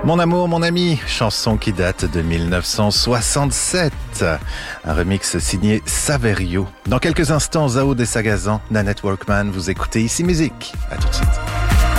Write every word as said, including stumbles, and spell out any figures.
Mon amour, mon ami, chanson qui date de mille neuf cent soixante-sept. Un remix signé Saverio. Dans quelques instants, Zao de Sagazan, Nanette Workman, vous écoutez Ici Musique. À tout de suite.